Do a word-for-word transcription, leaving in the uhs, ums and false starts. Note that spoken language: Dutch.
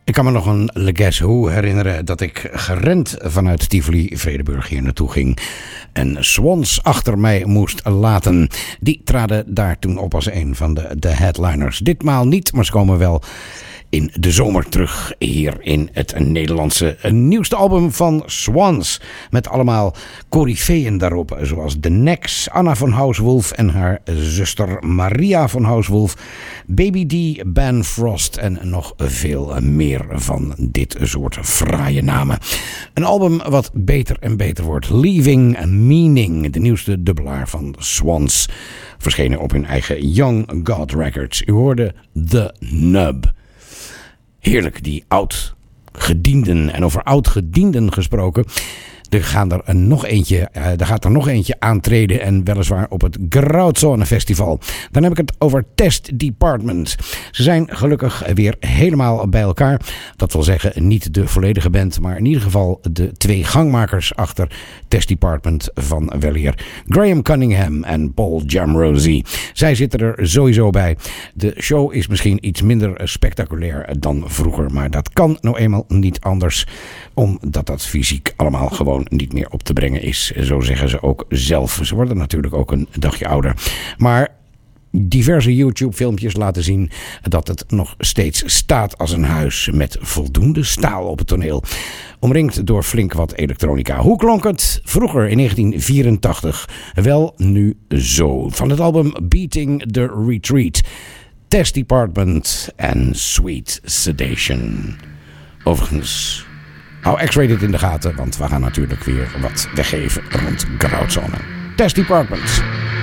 Ik kan me nog een Le Guess Who herinneren dat ik gerend vanuit Tivoli Vredenburg hier naartoe ging en Swans achter mij moest laten. Die traden daar toen op als een van de, de headliners. Ditmaal niet, maar ze komen wel in de zomer terug hier in het Nederlandse nieuwste album van Swans. Met allemaal coryfeeën daarop, zoals The Nex, Anna van Housewolf en haar zuster Maria van Housewolf, Baby D, Ben Frost en nog veel meer van dit soort fraaie namen. Een album wat beter en beter wordt. Leaving Meaning, de nieuwste dubbelaar van Swans. Verschenen op hun eigen Young God Records. U hoorde The Nub. Heerlijk, die oud-gedienden. En over oud-gedienden gesproken. Er, gaan er, een nog eentje, er gaat er nog eentje aantreden. En weliswaar op het Grautzone Festival. Dan heb ik het over Test Department. Ze zijn gelukkig weer helemaal bij elkaar. Dat wil zeggen, niet de volledige band. Maar in ieder geval de twee gangmakers achter Test Department van weleer Graham Cunningham en Paul Jamrosi. Zij zitten er sowieso bij. De show is misschien iets minder spectaculair dan vroeger. Maar dat kan nou eenmaal niet anders. Omdat dat fysiek allemaal gewoon niet meer op te brengen is. Zo zeggen ze ook zelf. Ze worden natuurlijk ook een dagje ouder. Maar diverse YouTube-filmpjes laten zien dat het nog steeds staat als een huis met voldoende staal op het toneel. Omringd door flink wat elektronica. Hoe klonk het vroeger in negentien vierentachtig? Wel nu zo. Van het album Beating the Retreat. Test Department en Sweet Sedation. Overigens, hou X-Rated in de gaten, want we gaan natuurlijk weer wat weggeven rond Grautzone. Test Department.